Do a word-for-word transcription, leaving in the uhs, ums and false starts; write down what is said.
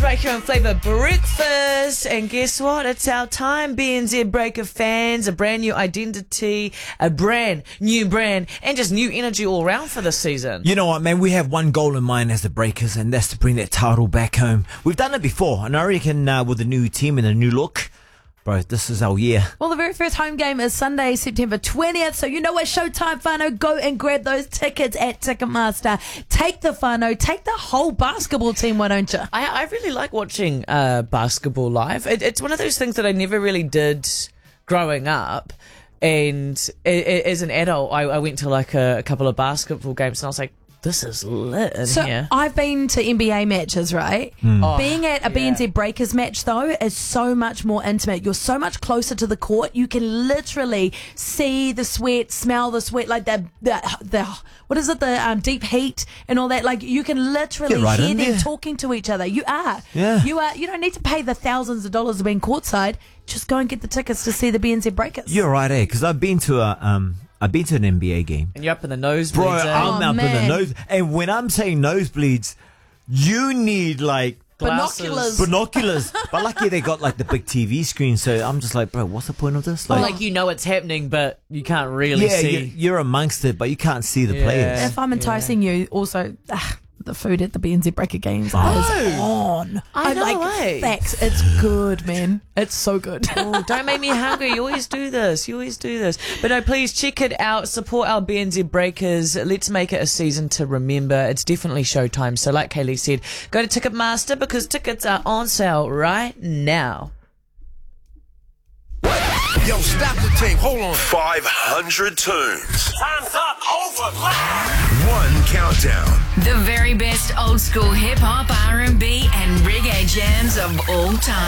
right here on Flavour Breakfast. And guess what? It's our time, B N Z Breaker fans. A brand new identity, a brand new brand, and just new energy all around for this season. You know what, man? We have one goal in mind as the Breakers, and that's to bring that title back home. We've done it before, and I reckon uh, with a new team and a new look, bro, this is our year. Well, the very first home game is Sunday, September twentieth. So you know what, Showtime whānau, go and grab those tickets at Ticketmaster. Take the whānau, take the whole basketball team, why don't you? I, I really like watching uh, basketball live. It, it's one of those things that I never really did growing up. And a- a- as an adult, I, I went to like a, a couple of basketball games, and I was like, this is lit in So here. I've been to N B A matches, right? Mm. Oh, Being at a yeah. B N Z Breakers match, though, is so much more intimate. You're so much closer to the court. You can literally see the sweat, smell the sweat, like the, the, the what is it, the um, deep heat and all that. Like, you can literally Get right hear in them there. talking to each other. You are. Yeah. You are. You don't need to pay the thousands of dollars to be in courtside. Just go and get the tickets to see the B N Z Breakers. You're right, eh? Because I've been to a um, I've been to an N B A game. And you're up in the nosebleeds. Bro, eh? I'm Oh, up in the man. nose. And when I'm saying nosebleeds, you need like Glasses. Binoculars. binoculars. But lucky they got like the big T V screen. So I'm just like, bro, what's the point of this? Or like you know it's happening, but you can't really yeah, see. you're, you're amongst it, but you can't see the Yeah. players. If I'm enticing you, also, ah, the food at the B N Z Breaker games Oh. is on. I know, like eh? facts. It's good, man. It's so good. Oh, don't make me hungry. You always do this. You always do this. But no, please check it out. Support our B N Z Breakers. Let's make it a season to remember. It's definitely showtime. So like Kaylee said, go to Ticketmaster because tickets are on sale right now. Yo, stop the tape. Hold on. five hundred tunes. Time's up. Over. One countdown. The very best old school hip hop, R and B, and reggae jams of all time.